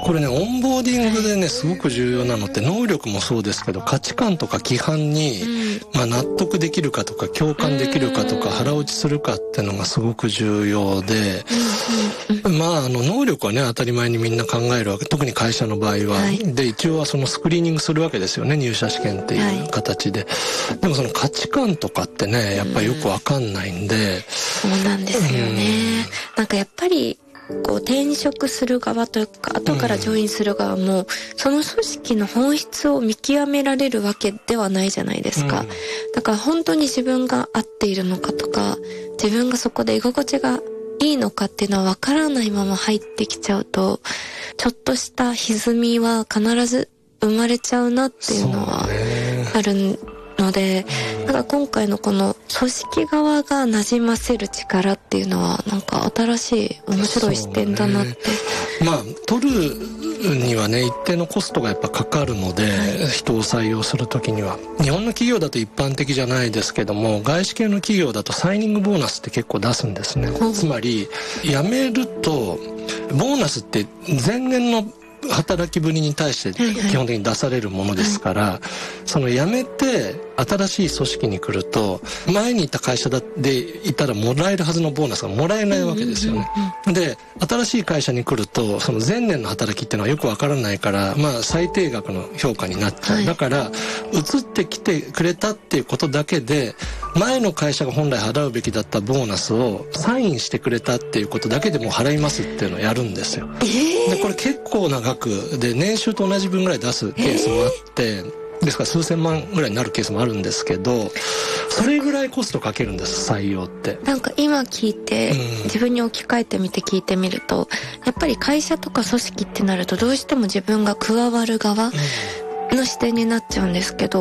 これね、オンボーディングでね、すごく重要なのって、能力もそうですけど、価値観とか規範に、納得できるかとか、共感できるかとか、腹落ちするかっていうのがすごく重要で、能力はね、当たり前にみんな考えるわけ。特に会社の場合は。で、一応はそのスクリーニングするわけですよね、入社試験っていう形で。でもその価値観とかってね、やっぱりよくわかんないんで。 そうなんですよね。なんかやっぱり、転職する側というか後からジョインする側も、その組織の本質を見極められるわけではないじゃないですか。だから本当に自分が合っているのかとか、自分がそこで居心地がいいのかっていうのは分からないまま入ってきちゃうと、ちょっとした歪みは必ず生まれちゃうなっていうのはあるので、だから今回のこの組織側が馴染ませる力っていうのはなんか新しい面白い視点だなって。 取るにはね、一定のコストがやっぱかかるので、人を採用するときには。日本の企業だと一般的じゃないですけども、外資系の企業だとサイニングボーナスって結構出すんですね。つまり、辞めると、ボーナスって前年の働きぶりに対して基本的に出されるものですから、その辞めて新しい組織に来ると、前にいた会社でいたらもらえるはずのボーナスがもらえないわけですよね。で、新しい会社に来ると、その前年の働きっていうのはよくわからないから、最低額の評価になっちゃう。だから、移ってきてくれたっていうことだけで、前の会社が本来払うべきだったボーナスをサインしてくれたっていうことだけでも払いますっていうのをやるんですよ。で、これ結構な額で、年収と同じ分ぐらい出すケースもあって、ですから数千万ぐらいになるケースもあるんですけど、それぐらいコストかけるんです、採用って。 なんか今聞いて、自分に置き換えてみて聞いてみると、やっぱり会社とか組織ってなるとどうしても自分が加わる側の視点になっちゃうんですけど、